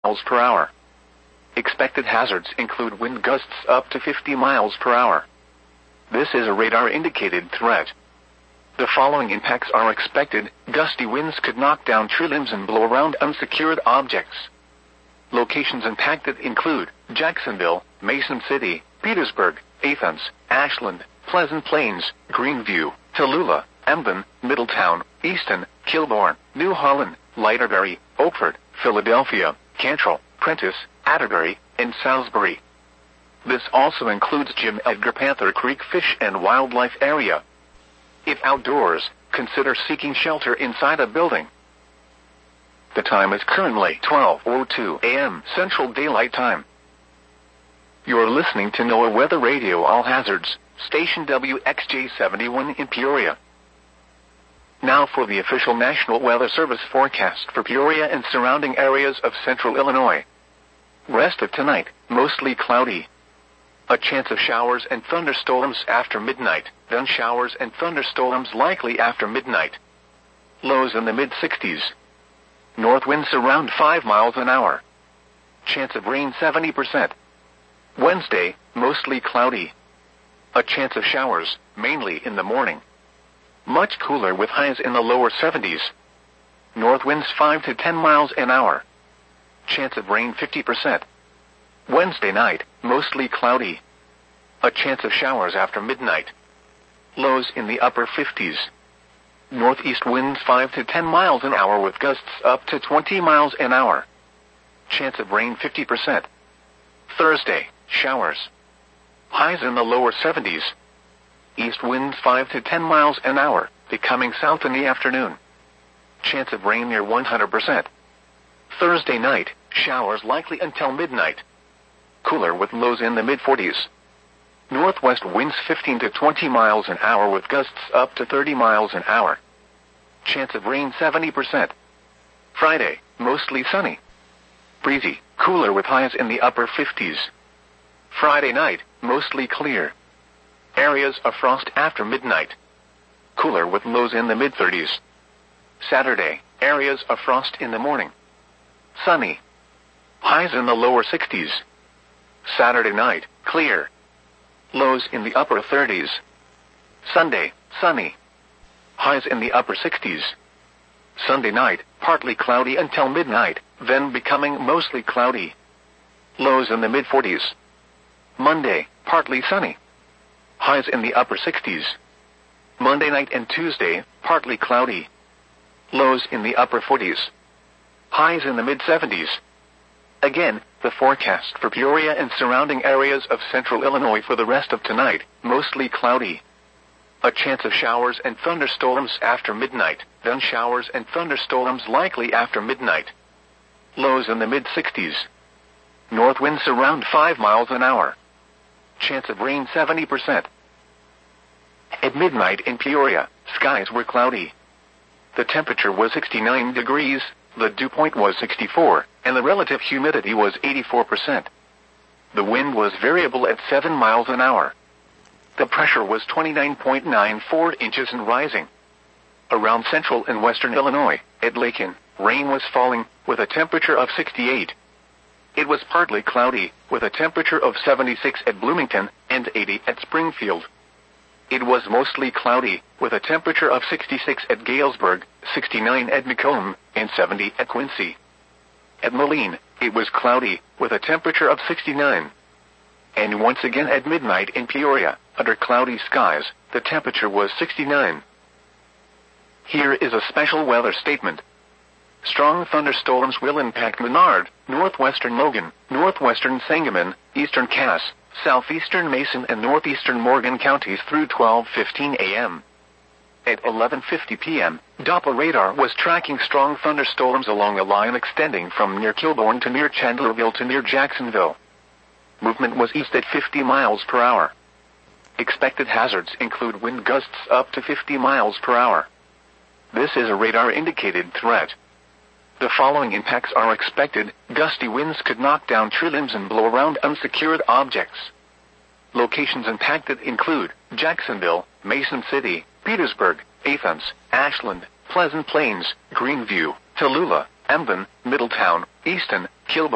miles per hour. Expected hazards include wind gusts up to 50 miles per hour. This is a radar-indicated threat. The following impacts are expected. Gusty winds could knock down tree limbs and blow around unsecured objects. Locations impacted include Jacksonville, Mason City, Petersburg, Athens, Ashland, Pleasant Plains, Greenview, Tallulah, Emden, Middletown, Easton, Kilbourne, New Holland, Lighterbury, Oakford, Philadelphia, Cantrell, Prentice, Atterbury, and Salisbury. This also includes Jim Edgar Panther Creek Fish and Wildlife Area. If outdoors, consider seeking shelter inside a building. The time is currently 12:02 a.m. Central Daylight Time. You're listening to NOAA Weather Radio All Hazards, station WXJ71 in Peoria. Now for the official National Weather Service forecast for Peoria and surrounding areas of central Illinois. Rest of tonight, mostly cloudy. A chance of showers and thunderstorms after midnight, then showers and thunderstorms likely after midnight. Lows in the mid-60s. North winds around 5 miles an hour. Chance of rain 70%. Wednesday, mostly cloudy. A chance of showers, mainly in the morning. Much cooler with highs in the lower 70s. North winds 5 to 10 miles an hour. Chance of rain 50%. Wednesday night, mostly cloudy. A chance of showers after midnight. Lows in the upper 50s. Northeast winds 5 to 10 miles an hour with gusts up to 20 miles an hour. Chance of rain 50%. Thursday, showers. Highs in the lower 70s. East winds 5 to 10 miles an hour, becoming south in the afternoon. Chance of rain near 100%. Thursday night, showers likely until midnight. Cooler with lows in the mid-40s. Northwest winds 15 to 20 miles an hour with gusts up to 30 miles an hour. Chance of rain 70%. Friday, mostly sunny. Breezy, cooler with highs in the upper 50s. Friday night, mostly clear. Areas of frost after midnight. Cooler with lows in the mid-30s. Saturday, areas of frost in the morning. Sunny. Highs in the lower 60s. Saturday night, clear. Lows in the upper 30s. Sunday, sunny. Highs in the upper 60s. Sunday night, partly cloudy until midnight, then becoming mostly cloudy. Lows in the mid-40s. Monday, partly sunny. Highs in the upper 60s. Monday night and Tuesday, partly cloudy. Lows in the upper 40s. Highs in the mid-70s. Again, the forecast for Peoria and surrounding areas of central Illinois for the rest of tonight, mostly cloudy. A chance of showers and thunderstorms after midnight, then showers and thunderstorms likely after midnight. Lows in the mid-60s. North winds around 5 miles an hour. Chance of rain 70%. At midnight in Peoria, skies were cloudy. The temperature was 69 degrees, the dew point was 64, and the relative humidity was 84%. The wind was variable at 7 miles an hour. The pressure was 29.94 inches and rising. Around central and western Illinois, at Lakin, rain was falling, with a temperature of 68. It was partly cloudy, with a temperature of 76 at Bloomington, and 80 at Springfield. It was mostly cloudy, with a temperature of 66 at Galesburg, 69 at Macomb, and 70 at Quincy. At Moline, it was cloudy, with a temperature of 69. And once again at midnight in Peoria, under cloudy skies, the temperature was 69. Here is a special weather statement. Strong thunderstorms will impact Menard, northwestern Logan, northwestern Sangamon, eastern Cass, southeastern Mason and northeastern Morgan counties through 12:15 a.m. At 11:50 p.m., Doppler radar was tracking strong thunderstorms along a line extending from near Kilbourne to near Chandlerville to near Jacksonville. Movement was east at 50 miles per hour. Expected hazards include wind gusts up to 50 miles per hour. This is a radar-indicated threat. The following impacts are expected. Gusty winds could knock down tree limbs and blow around unsecured objects. Locations impacted include Jacksonville, Mason City, Petersburg, Athens, Ashland, Pleasant Plains, Greenview, Tallulah, Emden, Middletown, Easton, Kilbourne.